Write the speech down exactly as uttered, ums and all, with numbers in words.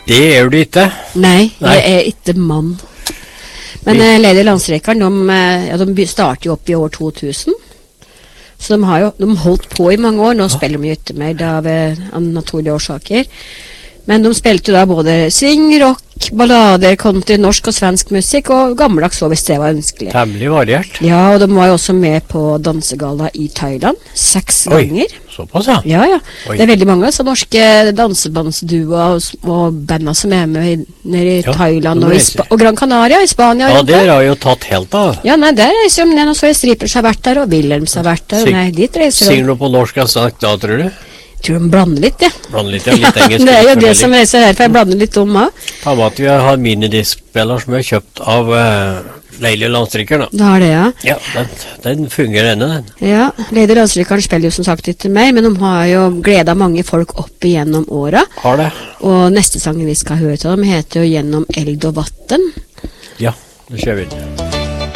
Det er du ikke. Nei, Nei. jeg er ikke mann. Men uh, Lady Landstrekeren, de, uh, ja, de starter jo opp i år to tusen. Så de har jo de holdt på i mange år. Nå ja. Spiller de jo ikke mer av uh, naturlige årsaker. Men de spilte jo da både swing, rock, ballader, country, norsk og svensk musikk, og gammeldags så hvis det var ønskelig. Temmelig variert. Ja, og de var jo også med på dansegala i Thailand, seks Oi, ganger. Såpass, ja. Ja, ja. Oi. Det er veldig mange så norske dansebandsduer og, og banda som er med i, nede i Ja, Thailand og, det i må jeg Spa og Gran Canaria i Spania. Ja, og det har jo tatt helt av. Ja, nei, der reiser de ned, og så er Stripers har vært der, og Wilhelms har vært der, og Sing- nei, dit reiser Sier de. du på norsk og sagt da, tror du? Jeg tror de blander litt, ja. Blander litt, ja, litt engelsk. Det er jo litt det forskjellig. som reiser her, for jeg blander litt om også. Ta med at vi har minidiskspiller som vi har kjøpt av uh, Leili Landstrykker da. Da har det, ja. Ja, den, den fungerer ennå, den. Ja, Lady Landstrykeren spiller jo som sagt ikke mer, men de har jo gledet mange folk opp igjennom åra. Har det. Og neste sangen vi skal høre til dem heter jo Gjennom eld og vatten. Ja, det kjører vi.